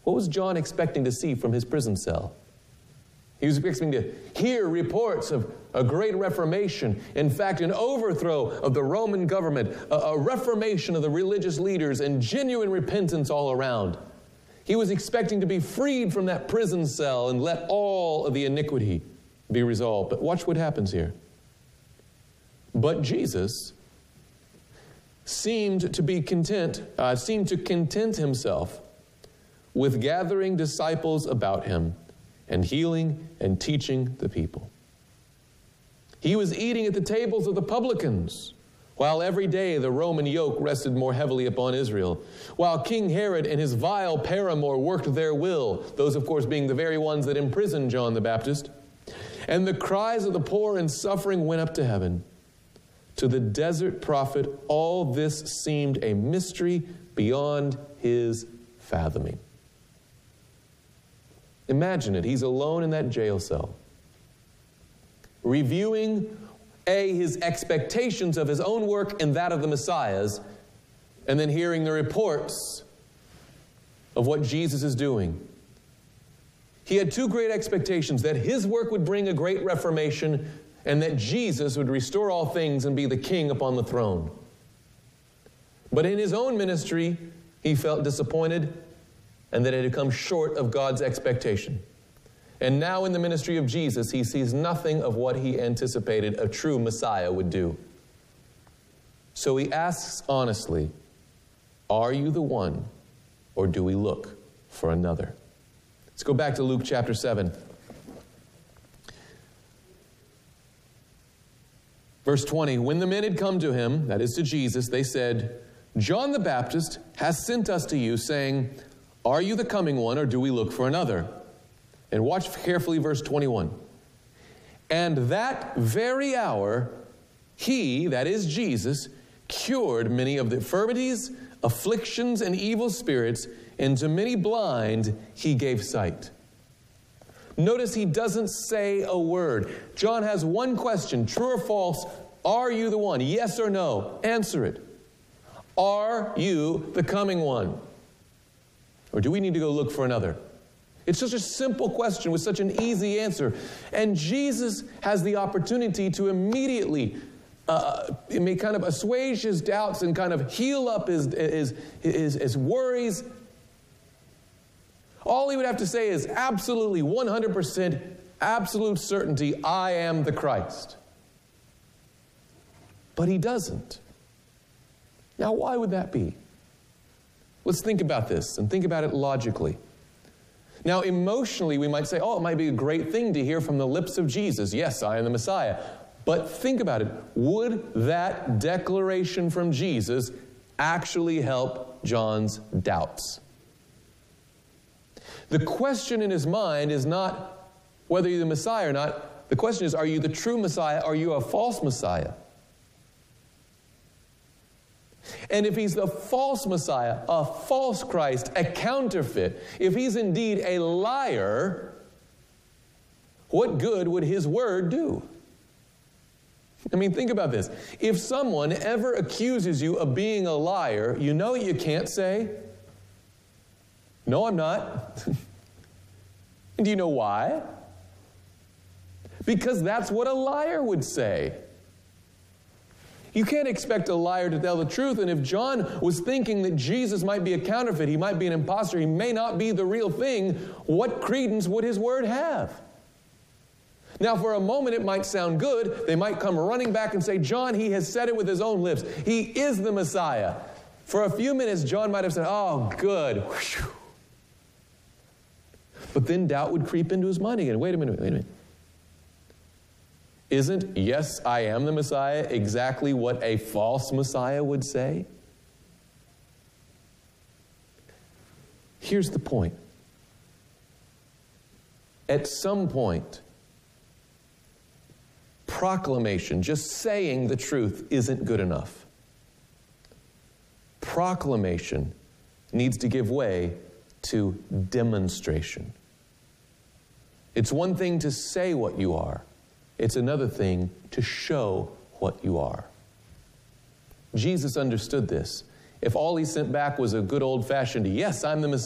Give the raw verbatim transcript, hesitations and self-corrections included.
What was John expecting to see from his prison cell? He was expecting to hear reports of a great reformation. In fact, an overthrow of the Roman government, a, a reformation of the religious leaders, and genuine repentance all around. He was expecting to be freed from that prison cell and let all of the iniquity be resolved. But watch what happens here. But Jesus seemed to be content, uh, seemed to content himself with gathering disciples about him and healing and teaching the people. He was eating at the tables of the publicans, while every day the Roman yoke rested more heavily upon Israel, while King Herod and his vile paramour worked their will, those of course being the very ones that imprisoned John the Baptist. And the cries of the poor and suffering went up to heaven. To the desert prophet, all this seemed a mystery beyond his fathoming. Imagine it. He's alone in that jail cell, reviewing, A, his expectations of his own work and that of the Messiah's, and then hearing the reports of what Jesus is doing. He had two great expectations, that his work would bring a great reformation and that Jesus would restore all things and be the king upon the throne. But in his own ministry, he felt disappointed and that it had come short of God's expectation. And now in the ministry of Jesus, he sees nothing of what he anticipated a true Messiah would do. So he asks honestly, are you the one, or do we look for another? Let's go back to Luke chapter seven. Verse twenty, when the men had come to him, that is to Jesus, they said, John the Baptist has sent us to you, saying, are you the coming one, or do we look for another? And watch carefully verse twenty-one. And that very hour, he, that is Jesus, cured many of the infirmities, afflictions, and evil spirits, and to many blind he gave sight. Notice he doesn't say a word. John has one question, true or false, are you the one? Yes or no? Answer it. Are you the coming one? Or do we need to go look for another? It's such a simple question with such an easy answer. And Jesus has the opportunity to immediately uh, it may kind of assuage his doubts and kind of heal up his, his, his, his worries. All he would have to say is absolutely one hundred percent absolute certainty, I am the Christ. But he doesn't. Now, why would that be? Let's think about this and think about it logically. Now, emotionally, we might say, oh, it might be a great thing to hear from the lips of Jesus. Yes, I am the Messiah. But think about it. Would that declaration from Jesus actually help John's doubts? The question in his mind is not whether you're the Messiah or not. The question is, are you the true Messiah? Or are you a false Messiah? And if he's the false Messiah, a false Christ, a counterfeit, if he's indeed a liar, what good would his word do? I mean, think about this. If someone ever accuses you of being a liar, you know you can't say, no, I'm not. And do you know why? Because that's what a liar would say. You can't expect a liar to tell the truth, and if John was thinking that Jesus might be a counterfeit, he might be an imposter, he may not be the real thing, what credence would his word have? Now, for a moment, it might sound good. They might come running back and say, John, he has said it with his own lips. He is the Messiah. For a few minutes, John might have said, oh, good. But then doubt would creep into his mind again. Wait a minute, wait a minute. Isn't, yes, I am the Messiah, exactly what a false Messiah would say? Here's the point. At some point, proclamation, just saying the truth, isn't good enough. Proclamation needs to give way to demonstration. It's one thing to say what you are. It's another thing to show what you are. Jesus understood this. If all he sent back was a good old-fashioned, yes, I'm the Messiah,